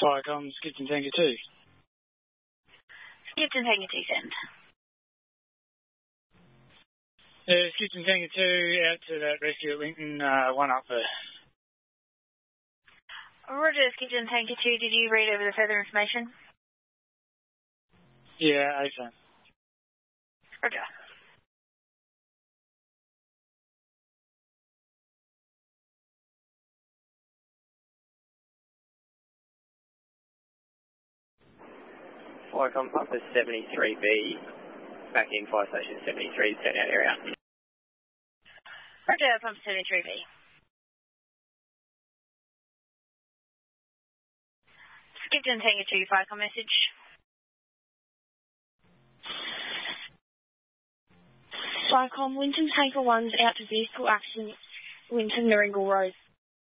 Viacom, Skipton Tanker 2. Skipton Tanker 2, send. Skipton Tanker 2 out to that rescue at Winton, one up there. Roger, Skipton Tanker 2, did you read over the further information? Yeah, ASAP. Roger. Viacom, Papa 73B, back in Fire Station 73, turnout area. Roger, Pump 73B. Skipton Tanker 2, Viacom message. Viacom, Winton Tanker 1's out to vehicle accident, Winton Naringal Road.